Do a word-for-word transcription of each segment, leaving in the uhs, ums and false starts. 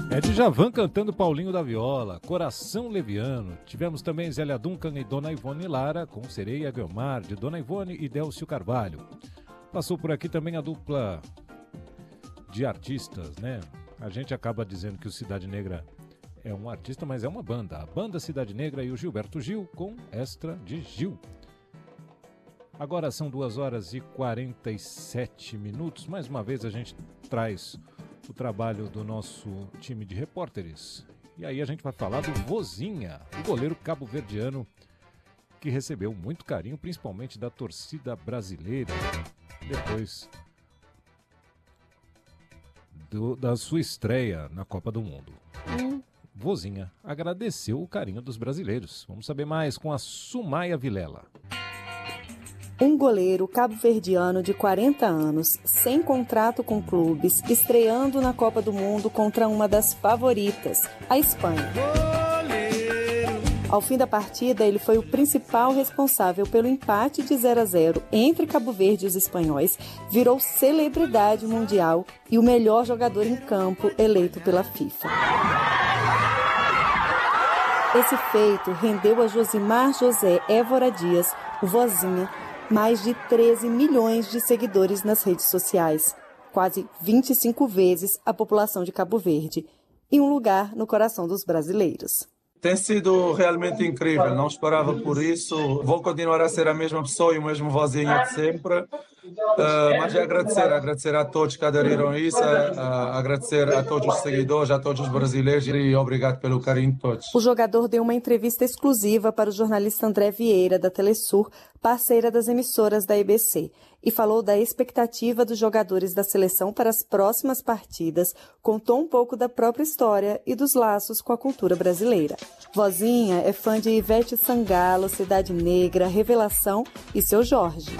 É Djavan cantando Paulinho da Viola, Coração Leviano. Tivemos também Zélia Duncan e Dona Ivone Lara, com Sereia Guiomar, de Dona Ivone e Délcio Carvalho. Passou por aqui também a dupla de artistas, né? A gente acaba dizendo que o Cidade Negra é um artista, mas é uma banda. A banda Cidade Negra e o Gilberto Gil, com Extra de Gil. Agora são duas horas e quarenta e sete minutos. Mais uma vez a gente traz o trabalho do nosso time de repórteres. E aí a gente vai falar do Vozinha, o goleiro cabo-verdiano que recebeu muito carinho, principalmente da torcida brasileira, depois do, da sua estreia na Copa do Mundo. O Vozinha agradeceu o carinho dos brasileiros. Vamos saber mais com a Sumaia Vilela. Um goleiro cabo-verdiano de quarenta anos, sem contrato com clubes, estreando na Copa do Mundo contra uma das favoritas, a Espanha. Ao fim da partida, ele foi o principal responsável pelo empate de zero a zero entre Cabo Verde e os espanhóis, virou celebridade mundial e o melhor jogador em campo eleito pela FIFA. Esse feito rendeu a Josimar José Évora Dias, o Vozinha, mais de treze milhões de seguidores nas redes sociais, quase vinte e cinco vezes a população de Cabo Verde, e um lugar no coração dos brasileiros. Tem sido realmente incrível, não esperava por isso. Vou continuar a ser a mesma pessoa e o mesmo Vozinha de sempre. Uh, mas é agradecer, agradecer a todos que aderiram a isso, uh, agradecer a todos os seguidores, a todos os brasileiros e obrigado pelo carinho de todos. O jogador deu uma entrevista exclusiva para o jornalista André Vieira, da Telesur, parceira das emissoras da E B C, e falou da expectativa dos jogadores da seleção para as próximas partidas, contou um pouco da própria história e dos laços com a cultura brasileira. Vozinha é fã de Ivete Sangalo, Cidade Negra, Revelação e Seu Jorge.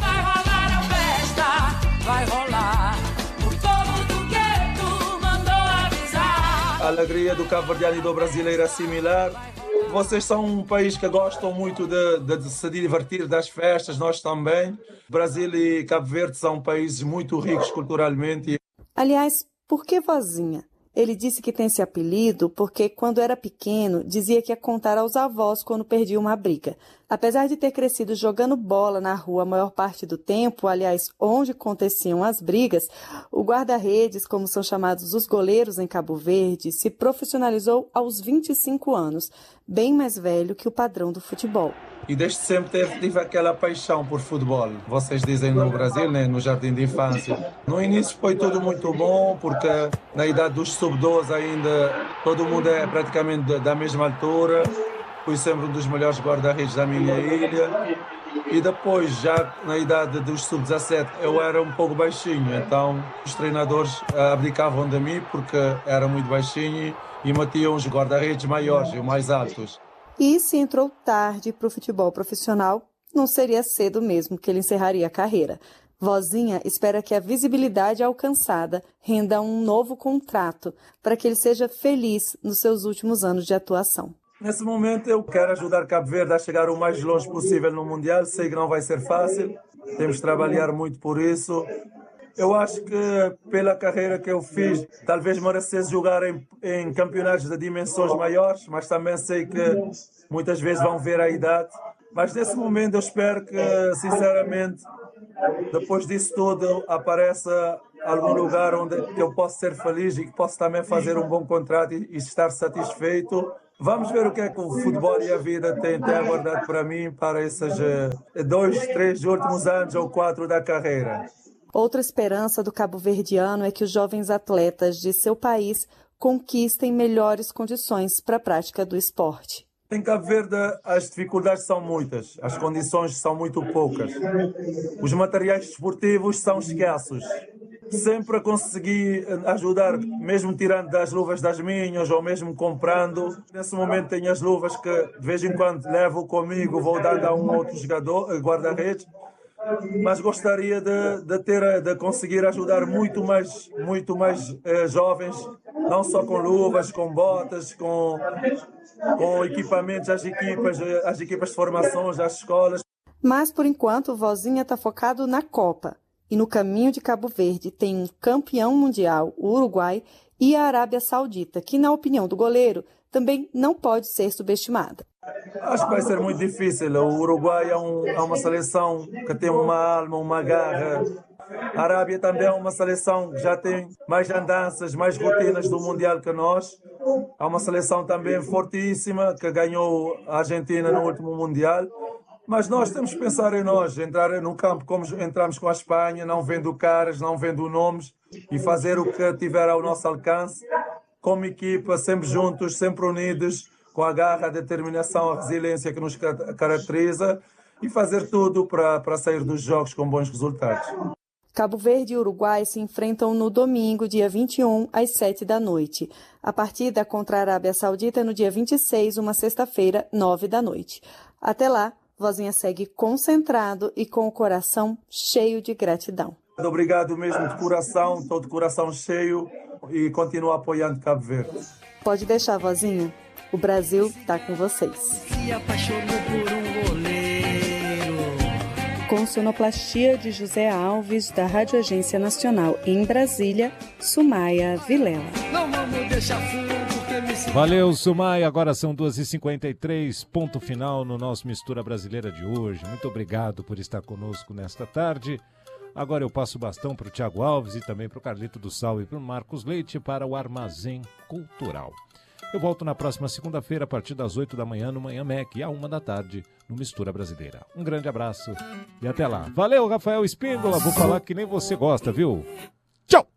Vai rolar, o povo do gueto mandou avisar. A alegria do cabo-verdiano e do brasileiro é similar. Vocês são um país que gostam muito de, de, de se divertir das festas, nós também. Brasil e Cabo Verde são países muito ricos culturalmente. Aliás, por que Vozinha? Ele disse que tem esse apelido porque, quando era pequeno, dizia que ia contar aos avós quando perdia uma briga. Apesar de ter crescido jogando bola na rua a maior parte do tempo, aliás, onde aconteciam as brigas, o guarda-redes, como são chamados os goleiros em Cabo Verde, se profissionalizou aos vinte e cinco anos, bem mais velho que o padrão do futebol. E desde sempre tive, tive aquela paixão por futebol. Vocês dizem no Brasil, né, no jardim de infância. No início foi tudo muito bom, porque na idade dos sub doze ainda todo mundo é praticamente da mesma altura. Fui sempre um dos melhores guarda-redes da minha ilha. E depois, já na idade dos sub dezassete, eu era um pouco baixinho. Então os treinadores abdicavam de mim porque era muito baixinho e metiam os guarda-redes maiores e mais altos. E se entrou tarde para o futebol profissional, não seria cedo mesmo que ele encerraria a carreira. Vozinha espera que a visibilidade alcançada renda um novo contrato para que ele seja feliz nos seus últimos anos de atuação. Nesse momento eu quero ajudar Cabo Verde a chegar o mais longe possível no Mundial. Sei que não vai ser fácil, temos de trabalhar muito por isso. Eu acho que pela carreira que eu fiz, talvez merecesse jogar em, em campeonatos de dimensões maiores, mas também sei que muitas vezes vão ver a idade. Mas nesse momento eu espero que, sinceramente, depois disso tudo, apareça algum lugar onde eu possa ser feliz e que possa também fazer um bom contrato e, e estar satisfeito. Vamos ver o que é que o futebol e a vida têm até aguardado para mim para esses dois, três últimos anos ou quatro da carreira. Outra esperança do cabo-verdiano é que os jovens atletas de seu país conquistem melhores condições para a prática do esporte. Em Cabo Verde as dificuldades são muitas, as condições são muito poucas. Os materiais desportivos são escassos. Sempre consegui ajudar, mesmo tirando das luvas das minhas ou mesmo comprando. Nesse momento tenho as luvas que de vez em quando levo comigo, vou dando a um outro jogador, guarda-redes. Mas gostaria de, de, ter, de conseguir ajudar muito mais, muito mais eh, jovens, não só com luvas, com botas, com, com equipamentos, as equipas, as equipas de formações, as escolas. Mas, por enquanto, o Vozinha está focado na Copa. E no caminho de Cabo Verde tem um campeão mundial, o Uruguai, e a Arábia Saudita, que, na opinião do goleiro, também não pode ser subestimada. Acho que vai ser muito difícil. O Uruguai é, um, é uma seleção que tem uma alma, uma garra. A Arábia também é uma seleção que já tem mais andanças, mais rotinas do Mundial que nós. É uma seleção também fortíssima, que ganhou a Argentina no último Mundial. Mas nós temos que pensar em nós, entrar no campo como entramos com a Espanha, não vendo caras, não vendo nomes, e fazer o que tiver ao nosso alcance, como equipa, sempre juntos, sempre unidos, com a garra, a determinação, a resiliência que nos caracteriza, e fazer tudo para, para sair dos jogos com bons resultados. Cabo Verde e Uruguai se enfrentam no domingo, dia vinte e um, às sete da noite. A partida contra a Arábia Saudita é no dia vinte e seis, uma sexta-feira, nove da noite. Até lá, Vozinha segue concentrado e com o coração cheio de gratidão. Obrigado mesmo de coração, estou de coração cheio e continuo apoiando Cabo Verde. Pode deixar, Vozinha. O Brasil está com vocês. Se apaixonou por um goleiro. Com sonoplastia de José Alves, da Rádio Agência Nacional em Brasília, Sumaia Vilela. Não vamos deixar furo porque me sinto... Valeu, Sumaia. Agora são duas e cinquenta e três, ponto final no nosso Mistura Brasileira de hoje. Muito obrigado por estar conosco nesta tarde. Agora eu passo o bastão para o Thiago Alves e também para o Carlito do Sal e para o Marcos Leite para o Armazém Cultural. Eu volto na próxima segunda-feira a partir das oito da manhã no Manhã Mac e à uma da tarde no Mistura Brasileira. Um grande abraço e até lá. Valeu, Rafael Espíndola. Vou falar que nem você gosta, viu? Tchau!